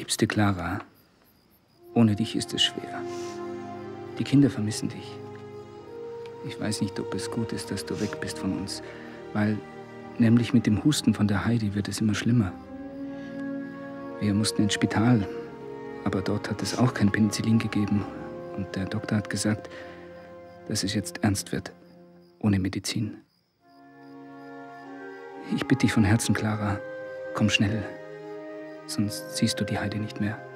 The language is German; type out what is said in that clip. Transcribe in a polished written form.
Liebste Clara, ohne dich ist es schwer. Die Kinder vermissen dich. Ich weiß nicht, ob es gut ist, dass du weg bist von uns, weil nämlich mit dem Husten von der Heidi wird es immer schlimmer. Wir mussten ins Spital, aber dort hat es auch kein Penicillin gegeben. Und der Doktor hat gesagt, dass es jetzt ernst wird, ohne Medizin. Ich bitte dich von Herzen, Clara, komm schnell, sonst siehst du die Heidi nicht mehr.